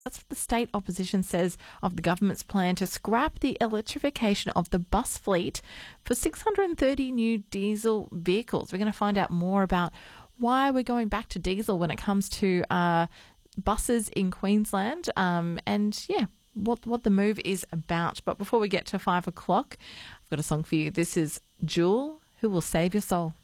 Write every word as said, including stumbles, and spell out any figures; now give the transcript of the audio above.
That's what the state opposition says of the government's plan to scrap the electrification of the bus fleet for six hundred thirty new diesel vehicles. We're going to find out more about why we're going back to diesel when it comes to uh, buses in Queensland, um, and yeah, what what the move is about. But before we get to five o'clock, I've got a song for you. This is Jewel, Who Will Save Your Soul.